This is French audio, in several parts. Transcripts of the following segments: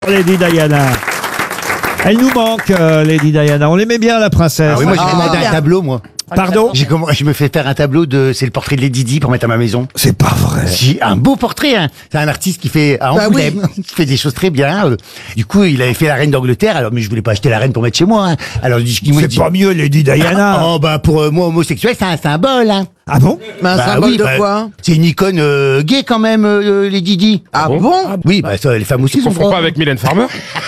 Lady Diana. Elle nous manque, Lady Diana. On l'aimait bien, la princesse. Ah oui, moi j'ai commandé un tableau, moi. Pardon? Je me fais faire un tableau c'est le portrait de Lady Di pour mettre à ma maison. C'est pas vrai. J'ai un beau portrait, hein. C'est un artiste qui fait à Angoulême, qui fait des choses très bien. Du coup, il avait fait la reine d'Angleterre, alors mais je voulais pas acheter la reine pour mettre chez moi, hein. Alors c'est pas mieux, Lady Diana. Oh bah pour moi homosexuel, c'est un symbole, hein. Ah bon? Mais un symbole de quoi? C'est une icône gay quand même, Lady Di. Ah bon? Oui, bah ça, les femmes aussi sont. On pas avec Mylène Farmer.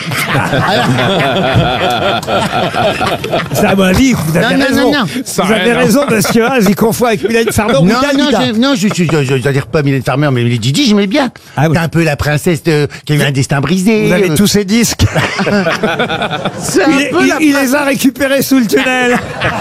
C'est à mon avis, vous avez raison. Non. Vous avez raison, monsieur Haas, il confond avec Mylène Farmer ou Dalida. Non, je veux dire pas Mylène Farmer, mais Lady Di, j'aimais bien. Ah oui. C'est un peu la princesse qui a eu un destin brisé. Vous avez tous ces disques. Il les a récupérés sous le tunnel.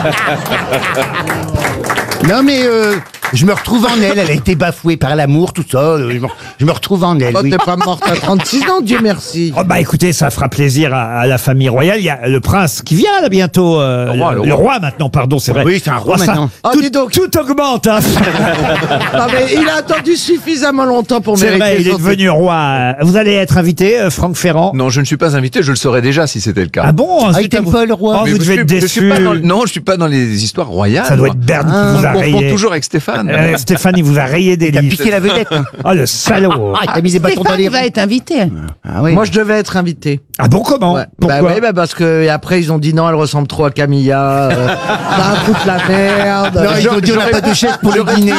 Non mais je me retrouve en elle. Elle a été bafouée par l'amour, tout ça. Je me retrouve en elle. Oh, Oui. t'es pas morte à 36 ans, Dieu merci. Oh bah écoutez, ça fera plaisir à la famille royale. Il y a le prince qui vient là bientôt. Le roi maintenant, pardon, c'est vrai. Oui, c'est un roi ça, maintenant. Oh, dis donc. Tout augmente. Hein. Non, mais il a attendu suffisamment longtemps pour C'est mériter vrai, il est son devenu roi. Vous allez être invité, Franck Ferrand. Non, je ne suis pas invité, je le saurais déjà si c'était le cas. Ah bon? Ah, il t'aime pas le roi. Oh, vous devez être déçu. Non, je suis pas dans les histoires royales. Ça doit être Berne qui vous a On confond rayé. toujours avec Stéphane. Stéphane, il vous a rayé des Il a livres. piqué la vedette. Hein. Oh, le salaud. Ah, il t'a mis des bâtons dans les roues. être invité. Ah oui. Moi, je devais être invité. Ah bon, comment? Ouais. Pourquoi? Parce que et après ils ont dit non, elle ressemble trop à Camilla. Ça va foutre la merde. Non, ils ont dit on n'a pas de chef pour le dîner.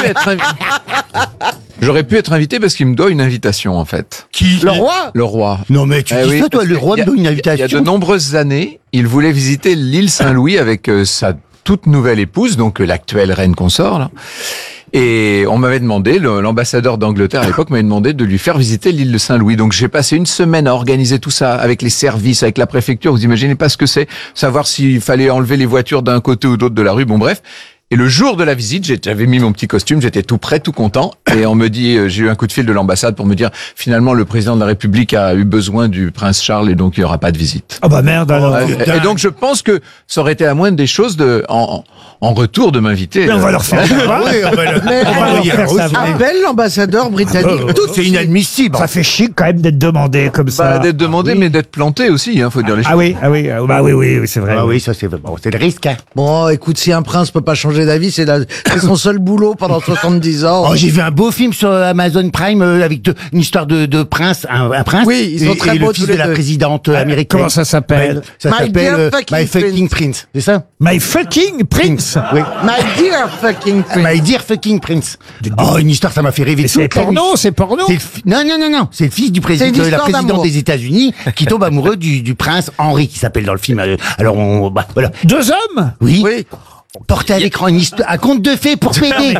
J'aurais pu être invité parce qu'il me doit une invitation, en fait. Qui? Le roi? Le roi. Non mais tu Eh dis oui, ça toi, parce le que roi me donne une Il y a invitation. de nombreuses années, il voulait visiter l'île Saint-Louis avec sa toute nouvelle épouse, donc l'actuelle reine consort, là. Et on m'avait demandé, l'ambassadeur d'Angleterre à l'époque m'avait demandé de lui faire visiter l'île de Saint-Louis. Donc j'ai passé une semaine à organiser tout ça avec les services, avec la préfecture. Vous imaginez pas ce que c'est, savoir s'il fallait enlever les voitures d'un côté ou d'autre de la rue. Bon bref. Et le jour de la visite, j'avais mis mon petit costume, j'étais tout prêt, tout content. Et on me dit, j'ai eu un coup de fil de l'ambassade pour me dire, finalement, le président de la République a eu besoin du prince Charles et donc il n'y aura pas de visite. Oh bah merde alors. Et donc je pense que ça aurait été la moindre des choses en retour de m'inviter. Mais on va leur faire savoir. Oui, on va leur faire savoir. Appelle l'ambassadeur britannique. Tout c'est inadmissible. Ça fait chic quand même d'être demandé comme ça. D'être demandé, mais d'être planté aussi, hein, faut dire les choses. Ah oui, bah oui, c'est vrai. Ah oui, ça c'est bon, c'est le risque. Hein. Bon, écoute, si un prince peut pas changer d'avis, c'est son seul boulot pendant 70 ans. Oh, j'ai vu un beau film sur Amazon Prime avec une histoire de prince, un prince. Oui, ils sont très et beaux le tous fils les de la deux. présidente américaine. Comment ça s'appelle? Ça My dear s'appelle fucking My Fucking Prince. C'est ça? My fucking prince. Oui. My dear fucking prince. My Dear Fucking Prince. Oh, une histoire, ça m'a fait rêver. C'est toute la nuit. porno, c'est porno. Non. C'est le fils du C'est président, une de la histoire présidente d'amour. des États-Unis qui tombe amoureux du prince Henri, qui s'appelle dans le film. Alors, voilà. Deux hommes? Oui. Oui. Porté à l'écran une histoire, un conte de fées pour péter.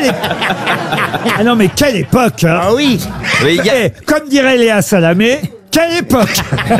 Ah non, mais quelle époque, hein. Ah oui. Eh, comme dirait Léa Salamé, quelle époque.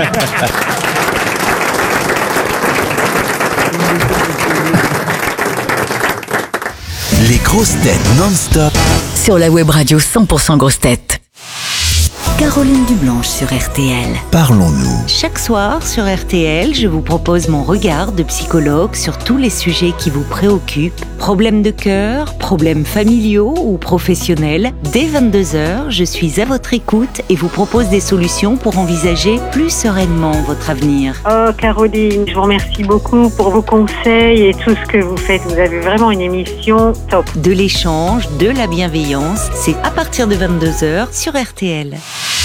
Les grosses têtes non-stop. Sur la web radio 100% grosses têtes. Caroline Dublanche sur RTL. Parlons-nous. Chaque soir sur RTL, je vous propose mon regard de psychologue sur tous les sujets qui vous préoccupent. Problèmes de cœur, problèmes familiaux ou professionnels. Dès 22h, je suis à votre écoute et vous propose des solutions pour envisager plus sereinement votre avenir. Oh Caroline, je vous remercie beaucoup pour vos conseils et tout ce que vous faites. Vous avez vraiment une émission top. De l'échange, de la bienveillance, c'est à partir de 22h sur RTL.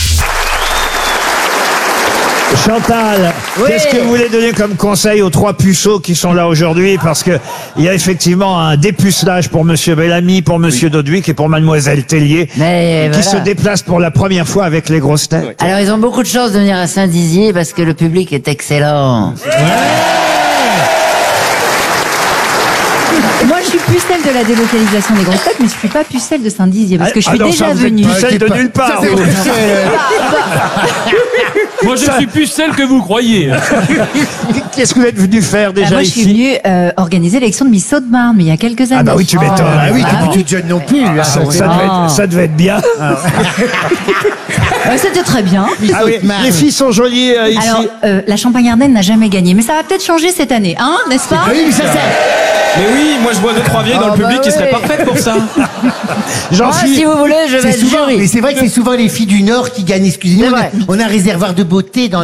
Chantal, qu'est-ce que vous voulez donner comme conseil aux trois puceaux qui sont là aujourd'hui? Parce que il y a effectivement un dépucelage pour Monsieur Bellamy, pour Monsieur Dodwick et pour Mademoiselle Tellier, Mais qui voilà. se déplacent pour la première fois avec les grosses têtes. Alors ils ont beaucoup de chance de venir à Saint-Dizier parce que le public est excellent. Moi, je suis pucelle de la délocalisation des grosses têtes, mais je suis pas pucelle de Saint-Dizier parce que je suis non, déjà ça, vous êtes venue. pucelle de nulle part. vous. Moi, je suis plus celle que vous croyez. Qu'est-ce que vous êtes venu faire déjà Moi, je suis ici? venue organiser l'élection de Miss Haute-Marne, mais il y a quelques années. Ah bah oui, tu m'étonnes. Ah oui, Ah, t'es plus jeune non plus. Là. ça devait être bien. C'était très bien. Ah oui, les filles sont jolies ici. Alors, la Champagne-Ardenne n'a jamais gagné, mais ça va peut-être changer cette année, hein, n'est-ce pas? Oui, mais ça. Mais oui, moi je vois 2-3 vieilles dans le public qui seraient parfaites pour ça. Si vous voulez, je vais C'est être souvent, jury. mais c'est vrai que c'est souvent les filles du Nord qui gagnent. Excusez-moi, C'est vrai. on a un réservoir de beauté dans